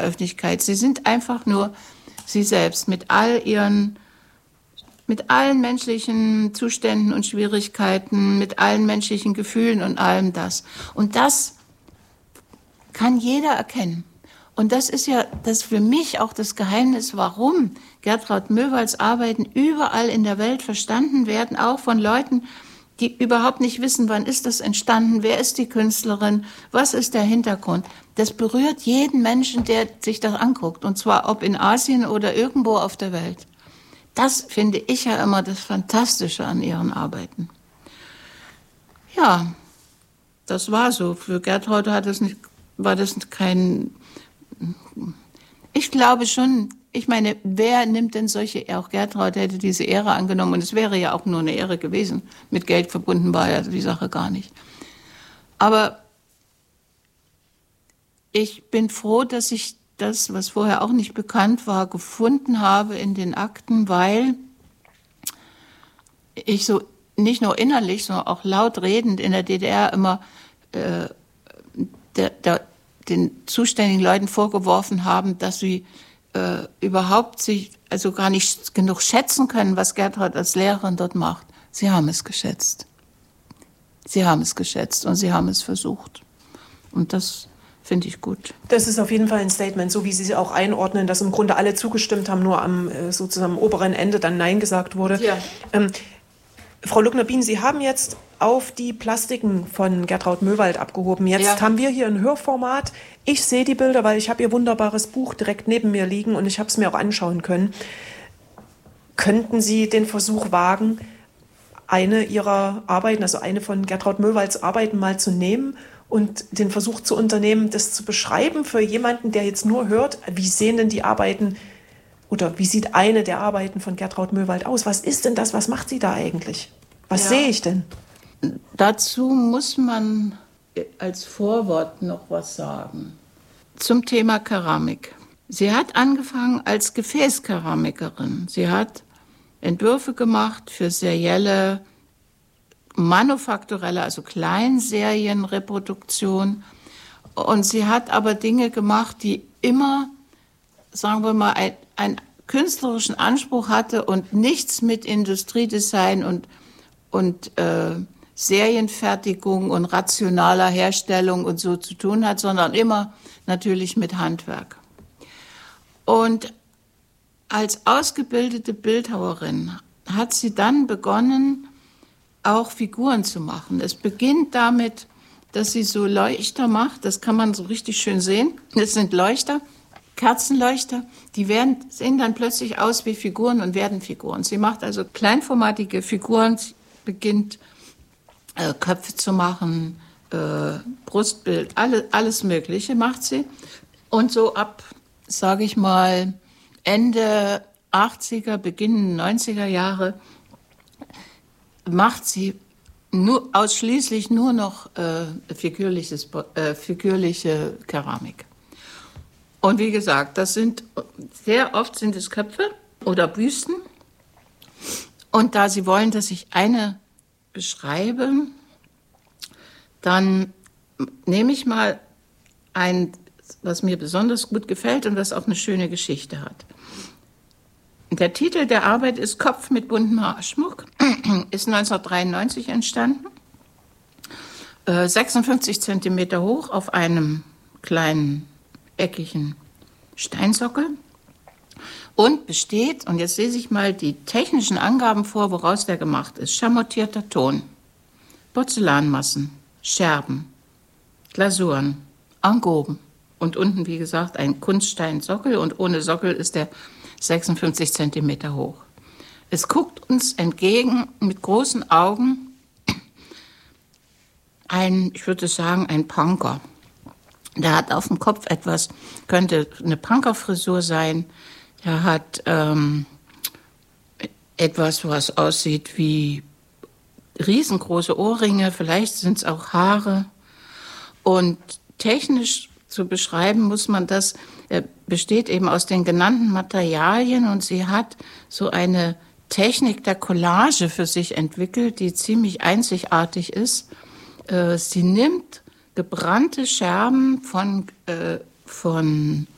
Öffentlichkeit. Sie sind einfach nur sie selbst mit allen menschlichen Zuständen und Schwierigkeiten, mit allen menschlichen Gefühlen und allem das. Und das kann jeder erkennen. Und das ist ja das für mich auch das Geheimnis, warum Gertraud Möwalds Arbeiten überall in der Welt verstanden werden, auch von Leuten, die überhaupt nicht wissen, wann ist das entstanden, wer ist die Künstlerin, was ist der Hintergrund. Das berührt jeden Menschen, der sich das anguckt, und zwar ob in Asien oder irgendwo auf der Welt. Das finde ich ja immer das Fantastische an ihren Arbeiten. Ja, das war so. Für Gertraud war das kein... Ich glaube schon, ich meine, wer nimmt denn solche, auch Gertraud hätte diese Ehre angenommen, und es wäre ja auch nur eine Ehre gewesen. Mit Geld verbunden war ja die Sache gar nicht. Aber ich bin froh, dass ich das, was vorher auch nicht bekannt war, gefunden habe in den Akten, weil ich so nicht nur innerlich, sondern auch laut redend in der DDR immer den zuständigen Leuten vorgeworfen haben, dass sie überhaupt sich also gar nicht genug schätzen können, was Gertraud als Lehrerin dort macht. Sie haben es geschätzt. Sie haben es geschätzt und sie haben es versucht. Und das finde ich gut. Das ist auf jeden Fall ein Statement, so wie Sie auch einordnen, dass im Grunde alle zugestimmt haben, nur am sozusagen oberen Ende dann Nein gesagt wurde. Ja. Frau Luckner-Bien, Sie haben jetzt auf die Plastiken von Gertraud Möwald abgehoben. Jetzt haben wir hier ein Hörformat. Ich sehe die Bilder, weil ich habe Ihr wunderbares Buch direkt neben mir liegen und ich habe es mir auch anschauen können. Könnten Sie den Versuch wagen, eine Ihrer Arbeiten, also eine von Gertraud Möwalds Arbeiten mal zu nehmen und den Versuch zu unternehmen, das zu beschreiben für jemanden, der jetzt nur hört, wie sehen denn die Arbeiten oder wie sieht eine der Arbeiten von Gertraud Möwald aus? Was ist denn das? Was macht sie da eigentlich? Was sehe ich denn? Dazu muss man als Vorwort noch was sagen. Zum Thema Keramik. Sie hat angefangen als Gefäßkeramikerin. Sie hat Entwürfe gemacht für serielle, manufakturelle, also Kleinserienreproduktion. Und sie hat aber Dinge gemacht, die immer, sagen wir mal, einen künstlerischen Anspruch hatte und nichts mit Industriedesign und Serienfertigung und rationaler Herstellung und so zu tun hat, sondern immer natürlich mit Handwerk. Und als ausgebildete Bildhauerin hat sie dann begonnen, auch Figuren zu machen. Es beginnt damit, dass sie so Leuchter macht, das kann man so richtig schön sehen. Das sind Leuchter, Kerzenleuchter, die sehen dann plötzlich aus wie Figuren und werden Figuren. Sie macht also kleinformatige Figuren, sie beginnt Köpfe zu machen, Brustbild, alles Mögliche macht sie. Und so ab, sage ich mal, Ende 80er, Beginn 90er Jahre macht sie ausschließlich nur noch figürliche Keramik. Und wie gesagt, sehr oft sind es Köpfe oder Büsten. Und da Sie wollen, dass ich eine beschreibe, dann nehme ich mal was mir besonders gut gefällt und was auch eine schöne Geschichte hat. Der Titel der Arbeit ist Kopf mit buntem Haarschmuck, ist 1993 entstanden, 56 Zentimeter hoch auf einem kleinen eckigen Steinsockel und besteht, und jetzt lese ich mal die technischen Angaben vor, woraus der gemacht ist: schamottierter Ton, Porzellanmassen, Scherben, Glasuren, Engoben und unten, wie gesagt, ein Kunststeinsockel, und ohne Sockel ist der 56 Zentimeter hoch. Es guckt uns entgegen mit großen Augen ich würde sagen, ein Punker. Der hat auf dem Kopf könnte eine Punkerfrisur sein. Der hat etwas, was aussieht wie riesengroße Ohrringe, vielleicht sind es auch Haare. Und technisch zu beschreiben muss man das, besteht eben aus den genannten Materialien, und sie hat so eine Technik der Collage für sich entwickelt, die ziemlich einzigartig ist. Sie nimmt gebrannte Scherben von